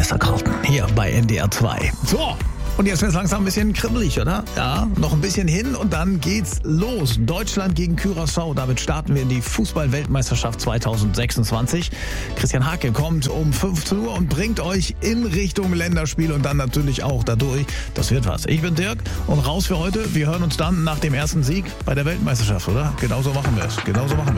Wasserkarten hier bei NDR 2. So, und jetzt wird es langsam ein bisschen kribbelig, oder? Ja, noch ein bisschen hin und dann geht's los. Deutschland gegen Curaçao. Damit starten wir in die Fußball-Weltmeisterschaft 2026. Christian Hake kommt um 15 Uhr und bringt euch in Richtung Länderspiel und dann natürlich auch dadurch. Das wird was. Ich bin Dirk und raus für heute. Wir hören uns dann nach dem ersten Sieg bei der Weltmeisterschaft, oder? Genauso machen wir es.